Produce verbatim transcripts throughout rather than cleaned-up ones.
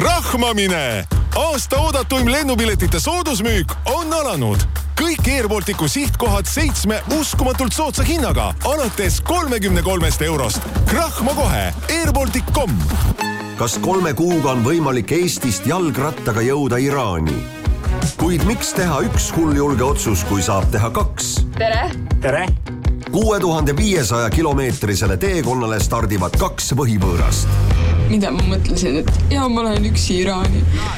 Rahmamine! Aasta oodatuim lennupiletite soodusmüük on alanud. Kõik Airbalticu sihtkohad seitsme uskumatult soodsa hinnaga alates kolmekümne kolmest eurost. Krahma kohe airbaltic punkt com. Kas kolme kuuga on võimalik Eestist jalgrattaga jõuda Iraani? Kuid miks teha üks hulljulge otsus, kui saab teha kaks? Tere! Tere! kuue tuhande viiesaja kilomeetrisele teekonnale stardivad kaks põhivõõrast. Mida ma mõtlesin, et ja ma lähen üksi Iraani.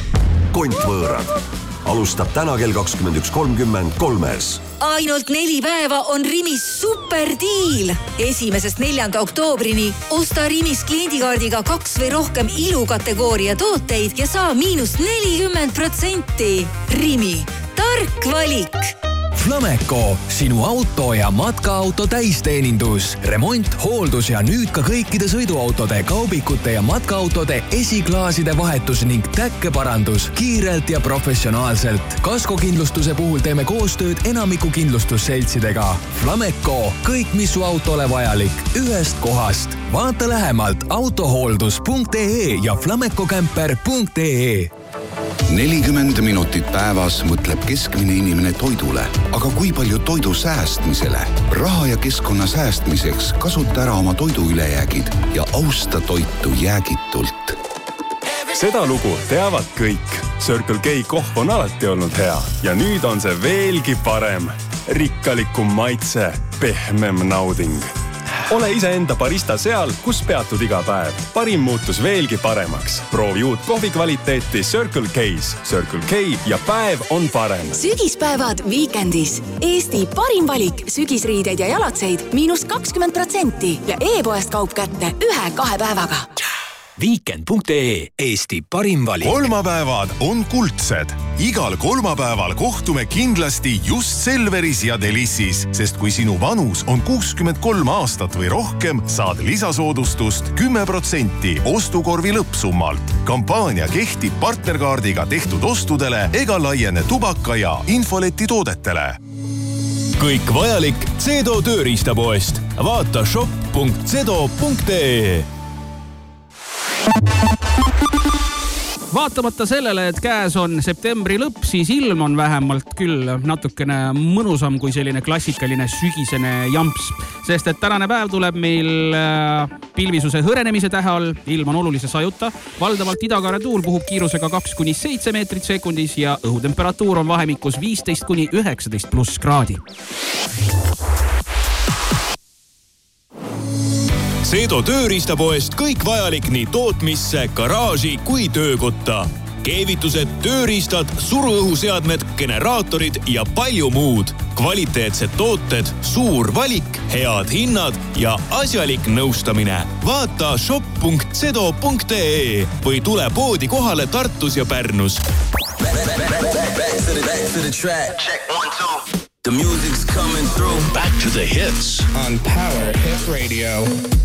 Kontvõõrad. Alustab täna kell kakskümmend üks kolmkümmend kolmes. Ainult neli päeva on Rimis superdiil. Esimesest neljanda oktoobrini osta Rimis kliendikaardiga kaks või rohkem ilukategooria tooteid ja saa miinus nelikümmend protsenti. Rimi. Tark valik. Flameco, sinu auto ja matkaauto täisteenindus, remont, hooldus ja nüüd ka kõikide sõiduautode, kaubikute ja matkaautode esiklaaside vahetus ning täkkeparandus kiirelt ja professionaalselt. Kaskokindlustuse puhul teeme koostööd enamiku kindlustusseltsidega. Flameco, kõik mis su autole vajalik, ühest kohast. Vaata lähemalt autohooldus punkt ee ja flamecocamper punkt ee. nelikümmend minutit päevas mõtleb keskmine inimene toidule, aga kui palju toidu säästmisele? Raha ja keskkonna säästmiseks kasuta ära oma toidu ülejäägid ja austa toitu jäägitult. Seda lugu teavad kõik. Circle K kohv on alati olnud hea ja nüüd on see veelgi parem. Rikkalikum maitse, pehmem nauding. Ole ise enda barista seal, kus peatud iga päev. Parim muutus veelgi paremaks. Proovi uut kohvi kvaliteeti Circle K's. Circle K ja päev on parem. Sügispäevad Weekendis. Eesti parim valik sügisriideid ja jalatseid miinus kakskümmend protsenti ja e-poest kaup kätte ühe-kahe päevaga. Weekend punkt ee, Eesti parim valik. Kolmapäevad on kuldsed. Igal kolmapäeval kohtume kindlasti just Selveris ja Delissis, sest kui sinu vanus on kuuskümmend kolm aastat või rohkem, saad lisasoodustust kümme protsenti ostukorvi lõppsummalt. Kampaania kehtib partnerkaardiga tehtud ostudele ega laiene tubaka ja infoleti toodetele. Kõik vajalik Cedo tööriistapoest. Vaata shop punkt cedo punkt ee. Vaatamata sellele, et käes on septembri lõpp, siis ilm on vähemalt küll natukene mõnusam kui selline klassikaline sügisene jamps. Sest et tänane päev tuleb meil pilvisuse hõrenemise tähe all, ilm on olulise sajuta. Valdavalt idakaare tuul puhub kiirusega kaks kuni seitse meetrit sekundis ja õhutemperatuur on vahemikus viisteist kuni üheksateist pluss kraadi. Cedo tööriistapoest kõik vajalik nii tootmisse, garaaži kui töökotta. Keevitused, tööriistad, suruõhuseadmed, generaatorid ja palju muud. Kvaliteetsed tooted, suur valik, head hinnad ja asjalik nõustamine. Vaata shop punkt cedo punkt ee või tule poodi kohale Tartus ja Pärnus. The music's coming through. Back to the hits on Power Hit Radio.